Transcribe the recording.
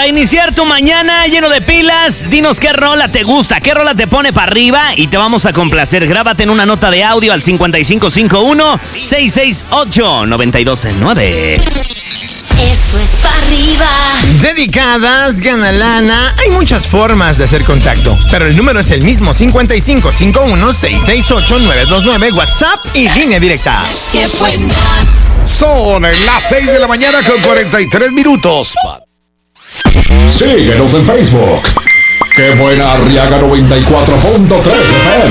Para iniciar tu mañana lleno de pilas, dinos qué rola te gusta, qué rola te pone para arriba y te vamos a complacer. Grábate en una nota de audio al 5551-668-9209. Esto es para arriba. Dedicadas, gana lana. Hay muchas formas de hacer contacto, pero el número es el mismo: 5551-668-929, WhatsApp y línea directa. ¡Qué buena! Son las 6 de la mañana con 43 minutos. Síguenos en Facebook. ¡Qué buena! Arriaga 94.3 FM.